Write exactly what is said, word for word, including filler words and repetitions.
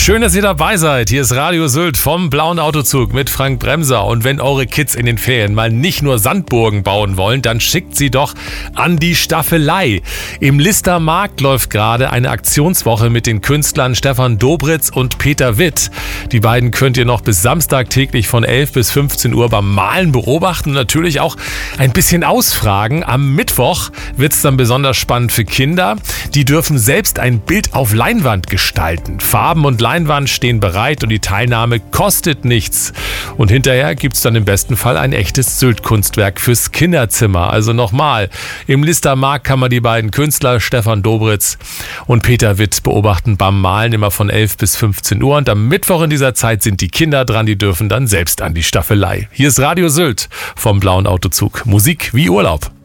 Schön, dass ihr dabei seid. Hier ist Radio Sylt vom Blauen Autozug mit Frank Bremser. Und wenn eure Kids in den Ferien mal nicht nur Sandburgen bauen wollen, dann schickt sie doch an die Staffelei. Im Lister Markt läuft gerade eine Aktionswoche mit den Künstlern Stefan Dobritz und Peter Witt. Die beiden könnt ihr noch bis Samstag täglich von elf bis fünfzehn Uhr beim Malen beobachten und natürlich auch ein bisschen ausfragen. Am Mittwoch wird es dann besonders spannend für Kinder. Die dürfen selbst ein Bild auf Leinwand gestalten. Farben und Leinwand stehen bereit und die Teilnahme kostet nichts. Und hinterher gibt es dann im besten Fall ein echtes Sylt-Kunstwerk fürs Kinderzimmer. Also nochmal, im Lister Markt kann man die beiden Künstler Stefan Dobritz und Peter Witt beobachten beim Malen immer von elf bis fünfzehn Uhr. Und am Mittwoch in dieser Zeit sind die Kinder dran, die dürfen dann selbst an die Staffelei. Hier ist Radio Sylt vom Blauen Autozug. Musik wie Urlaub.